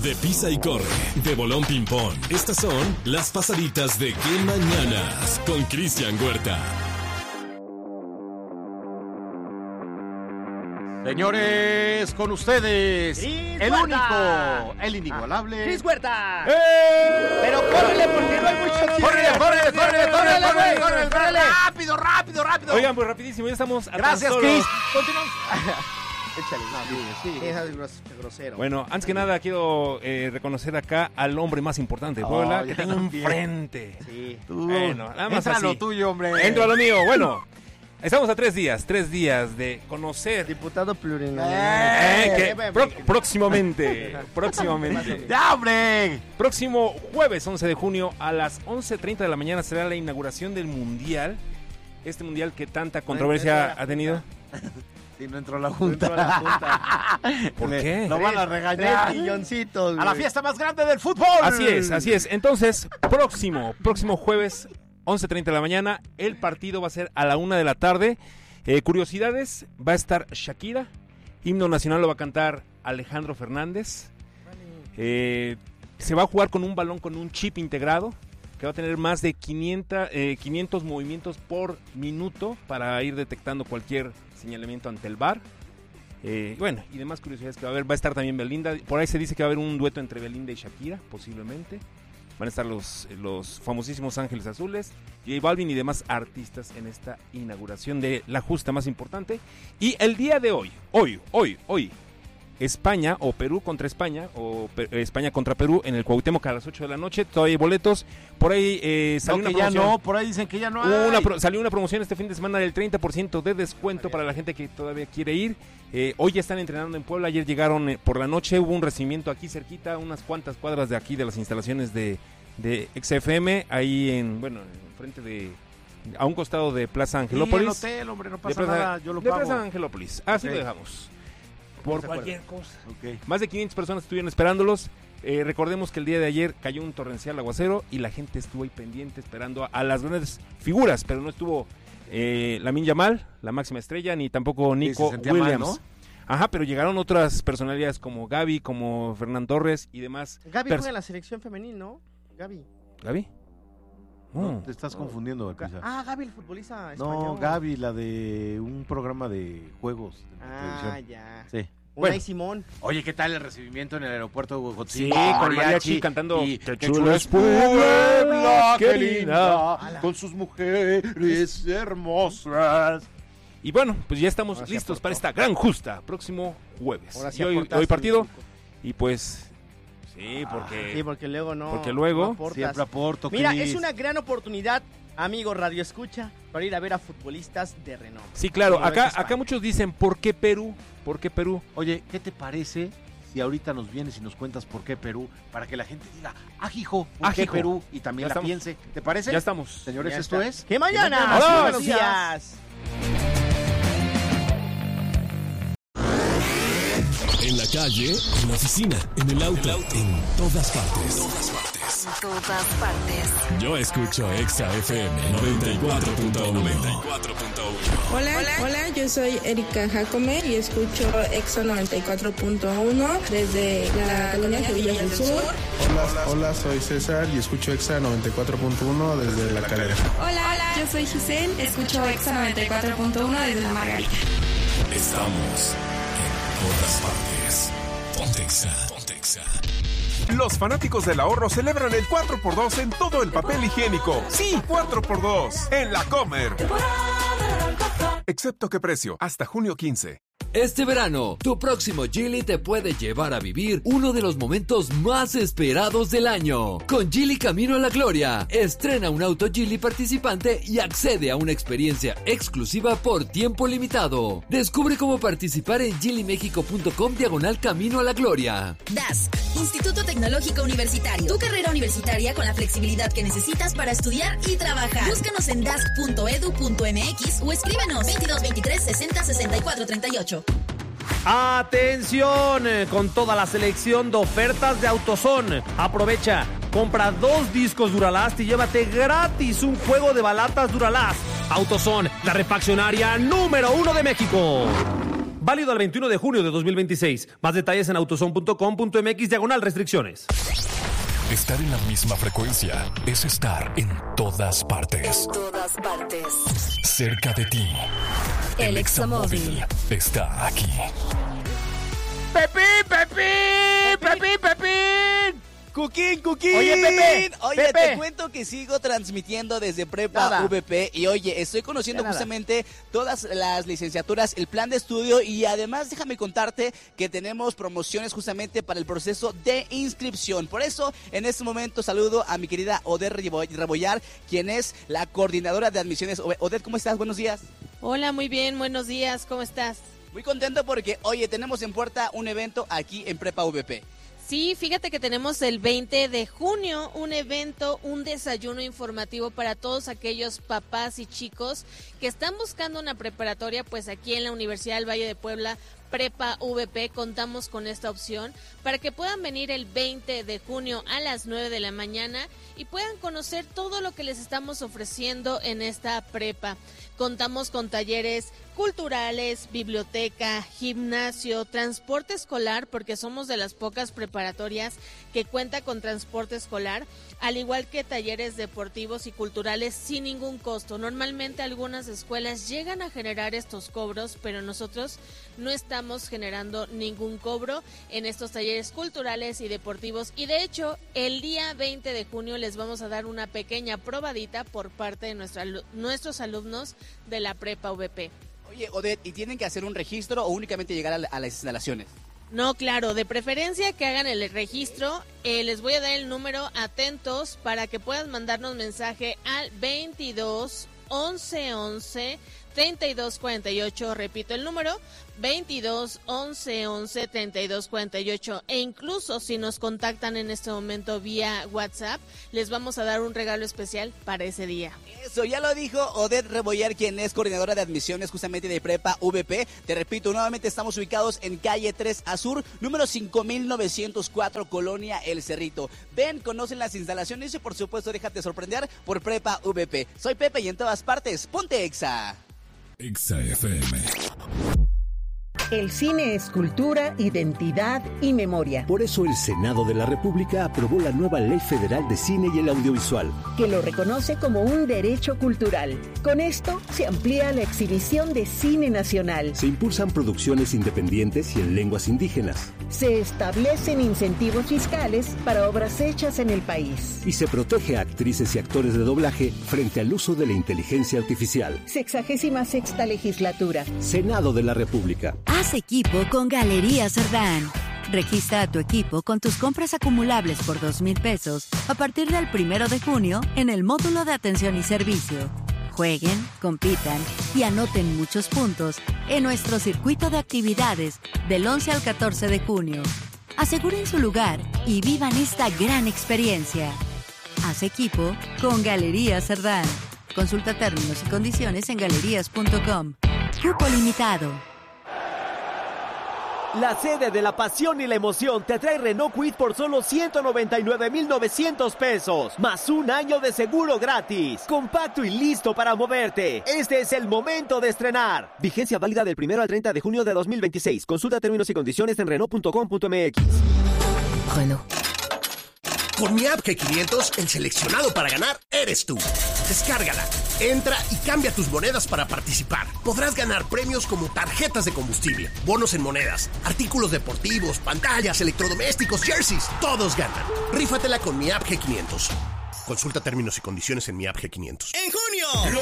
De pisa y corre, de bolón ping-pong. Estas son las pasaditas de Qué Mañanas con Cristian Huerta. Señores, con ustedes, Cris el Huerta. único, el inigualable. ¡Cris Huerta! Pero córrele, porque no hay mucho tiempo. ¡Córrele! ¡Rápido! Oigan, pues rapidísimo, ya estamos a Gracias, tan solo- Cris. Continuamos. Échale, Sí. es grosero. Bueno, antes que nada quiero reconocer acá al hombre más importante de Puebla, Oh, que ya tengo también. enfrente. Sí. Tú, Bueno, nada más entra así. lo tuyo, hombre. Entro a lo mío. Bueno, estamos a 3 días de conocer. Diputado plurinominal. Próximamente. ¡Ya, hombre! Próximo jueves 11 de junio a las 11:30 de la mañana será la inauguración del Mundial. Este Mundial que tanta controversia ha tenido. Sí, no entró la junta. Entró a la junta. ¿Por qué? Lo van a 3 regañar. milloncitos, A la güey. fiesta más grande del fútbol. Así es. Entonces, próximo jueves, 11:30 de la mañana, el partido va a ser a la 1 de la tarde. Curiosidades, va a estar Shakira, himno nacional lo va a cantar Alejandro Fernández. Se va a jugar con un balón con un chip integrado, que va a tener más de 500 movimientos por minuto para ir detectando cualquier señalamiento ante el VAR. Bueno, y demás curiosidades que va a haber. Va a estar también Belinda. Por ahí se dice que va a haber un dueto entre Belinda y Shakira, posiblemente. Van a estar los famosísimos Ángeles Azules, J Balvin y demás artistas en esta inauguración de la justa más importante. Y el día de hoy, España o Perú contra España, o España contra Perú en el Cuauhtémoc a las 8 de la noche. Todavía hay boletos. Por ahí salió una promoción. por ahí dicen que ya no hay. Salió una promoción este fin de semana del 30% de descuento para la gente que todavía quiere ir. Hoy ya están entrenando en Puebla. Ayer llegaron por la noche. Hubo un recibimiento aquí cerquita, unas cuantas cuadras de aquí de las instalaciones de XFM. Ahí frente a un costado de Plaza Angelópolis. Sí, el hotel, hombre, no De pasa Plaza- nada, yo lo de pago. Plaza Angelópolis. Así Ok. lo dejamos. Por De cualquier cosa. Ok. Más de 500 personas estuvieron esperándolos. Recordemos que el día de ayer cayó un torrencial aguacero y la gente estuvo ahí pendiente esperando a las grandes figuras, pero no estuvo Lamine Yamal, la máxima estrella, ni tampoco Nico se sentía mal, Williams. ¿no? Ajá, pero llegaron otras personalidades como Gaby, como Fernán Torres y demás. Gaby juega en la selección femenil, ¿no? Gaby. ¿Gaby? No, te estás confundiendo, Pisa. Gaby, el futbolista español. No, Gaby, la de un programa de juegos de televisión. Ya. Sí. Unai Simón. Oye, ¿qué tal el recibimiento en el aeropuerto de Bogotá? Sí, con mariachi cantando y Qué Qué chulo chulo es es Puebla, qué qué linda, linda, con sus mujeres hermosas. Y bueno, pues ya estamos Ahora sí listos aportó. para esta gran justa, próximo jueves. Ahora sí Y hoy aportaste, partido, Nico. y pues, sí, porque... Sí, porque luego no. Porque luego- no aportas. Siempre aporto, Mira, Cris. es una gran oportunidad, amigo Radio Escucha, para ir a ver a futbolistas de renombre. Sí, claro, Como lo es acá España. muchos dicen, ¿por qué Perú? ¿Por qué Perú? Oye, ¿qué te parece si ahorita nos vienes y nos cuentas por qué Perú? Para que la gente diga, ajijo, ¿por qué Ajijo. Perú? Y también Ya la estamos. piense. ¿Te parece? Ya estamos. Señores, Ya esto está. es... ¡Que mañana! ¡Que mañana! ¡Sí, ¡Hola! buenos días! En la calle, en la oficina, en el auto, en todas partes. En todas partes. Yo escucho Exa FM 94.1. Hola, yo soy Erika Jacome y escucho EXA 94.1 desde la colonia Sevilla del Sur. Hola, soy César y escucho EXA 94.1 desde La Calera. Hola, yo soy Giselle, escucho EXA 94.1 desde La Margarita. Estamos en todas partes. Ponte Exa. Ponte Exa. Los fanáticos del ahorro celebran el 4x2 en todo el papel higiénico. Sí, 4x2 en La Comer. Excepto qué precio, hasta junio 15. Este verano, tu próximo Geely te puede llevar a vivir uno de los momentos más esperados del año. Con Geely Camino a la Gloria, estrena un auto Geely participante y accede a una experiencia exclusiva por tiempo limitado. Descubre cómo participar en geelymexico.com/Camino a la Gloria. DASC, Instituto Tecnológico Universitario. Tu carrera universitaria con la flexibilidad que necesitas para estudiar y trabajar. Búscanos en dask.edu.mx o escríbenos 2223 60 64 38. ¡Atención! Con toda la selección de ofertas de AutoZone. Aprovecha, compra 2 discos Duralast y llévate gratis un juego de balatas Duralast. AutoZone, la refaccionaria número 1 de México. Válido al 21 de junio de 2026. Más detalles en autozone.com.mx/restricciones. Estar en la misma frecuencia es estar en todas partes. En todas partes. Cerca de ti. El Examóvil está aquí. ¡Pepín! ¡Cuquín! Oye, Pepe. Oye, Pepe. te cuento que sigo transmitiendo desde Prepa Nada. VP y oye, estoy conociendo Ya nada. justamente todas las licenciaturas, el plan de estudio y además déjame contarte que tenemos promociones justamente para el proceso de inscripción. Por eso, en este momento saludo a mi querida Odette Rebollar, quien es la coordinadora de admisiones. Odette, ¿cómo estás? Buenos días. Hola, muy bien, buenos días, ¿cómo estás? Muy contento porque, oye, tenemos en puerta un evento aquí en Prepa VP. Sí, fíjate que tenemos el 20 de junio un evento, un desayuno informativo para todos aquellos papás y chicos que están buscando una preparatoria, pues aquí en la Universidad del Valle de Puebla, Prepa VP, contamos con esta opción para que puedan venir el 20 de junio a las 9 de la mañana y puedan conocer todo lo que les estamos ofreciendo en esta prepa. Contamos con talleres culturales, biblioteca, gimnasio, transporte escolar, porque somos de las pocas preparatorias que cuenta con transporte escolar, al igual que talleres deportivos y culturales sin ningún costo. Normalmente algunas escuelas llegan a generar estos cobros, pero nosotros no estamos generando ningún cobro en estos talleres culturales y deportivos. Y de hecho, el día 20 de junio les vamos a dar una pequeña probadita por parte de nuestros alumnos de la Prepa VP. Oye, Odette, ¿y tienen que hacer un registro o únicamente llegar a las instalaciones? No, claro, de preferencia que hagan el registro. Les voy a dar el número, atentos, para que puedan mandarnos mensaje al 22 11 11 32 48. Repito el número, 22 11 11 32 48. E incluso si nos contactan en este momento vía WhatsApp, les vamos a dar un regalo especial para ese día. Eso ya lo dijo Odette Rebollar, quien es coordinadora de admisiones justamente de Prepa VP. Te repito, nuevamente estamos ubicados en calle 3 Azur, número 5904, Colonia El Cerrito. Ven, conocen las instalaciones y por supuesto déjate sorprender por Prepa VP. Soy Pepe y en todas partes, ponte Exa. Exa FM. El cine es cultura, identidad y memoria. Por eso el Senado de la República aprobó la nueva Ley Federal de Cine y el Audiovisual, que lo reconoce como un derecho cultural. Con esto se amplía la exhibición de cine nacional. Se impulsan producciones independientes y en lenguas indígenas. Se establecen incentivos fiscales para obras hechas en el país. Y se protege a actrices y actores de doblaje frente al uso de la inteligencia artificial. 66ª legislatura. Senado de la República. Haz equipo con Galerías Cerdán. Registra a tu equipo con tus compras acumulables por 2,000 pesos a partir del 1 de junio en el módulo de atención y servicio. Jueguen, compitan y anoten muchos puntos en nuestro circuito de actividades del 11 al 14 de junio. Aseguren su lugar y vivan esta gran experiencia. Haz equipo con Galerías Cerdán. Consulta términos y condiciones en galerías.com. Cupo limitado. La sede de la pasión y la emoción te trae Renault Kwid por solo 199,900 pesos, más un año de seguro gratis. Compacto y listo para moverte. Este es el momento de estrenar. Vigencia válida del 1 al 30 de junio de 2026. Consulta términos y condiciones en Renault.com.mx. Renault. Con mi app G500, el seleccionado para ganar eres tú. Descárgala, entra y cambia tus monedas para participar. Podrás ganar premios como tarjetas de combustible, bonos en monedas, artículos deportivos, pantallas, electrodomésticos, jerseys. Todos ganan. Rífatela con mi app G500. Consulta términos y condiciones en mi app G500. ¡En junio!